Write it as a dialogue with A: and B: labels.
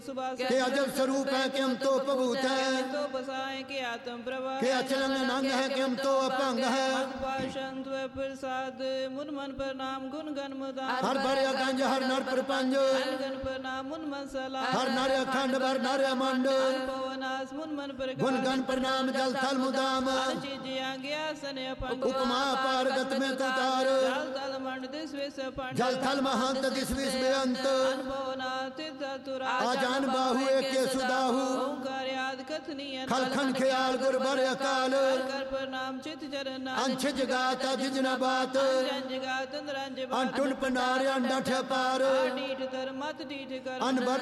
A: के अजब स्वरूप है कि हम तो पभूत है,
B: के आत्म प्रभा
A: के अचलन नंग है कि हम तो अपंग है।
B: प्रसाद मुन मन प्रणाम गुण गण मुदा
A: हर भर गंज हर नर प्रपंज,
B: गण प्रणाम मुन मन सला
A: हर नर अखंड भर नर मंड,
B: पवनास मुन मन पर
A: गुण गण प्रणाम जल थल मुदाम। उपमा पारगत में तुतार, जल थल महंत दिस विष बेअंत। आजान बाहु एक सुदाहु, खलखन ख्याल गुरबर अकाल। अंश जगात अजिज न बात, अंटुन पनार अंडठ पार। अनबर